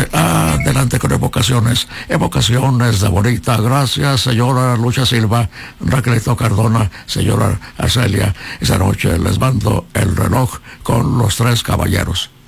Adelante con evocaciones. Evocaciones de Bonita. Gracias, señora Lucha Silva, Raquelito Cardona, señora Arcelia. Esa noche les mando el reloj con los tres caballeros.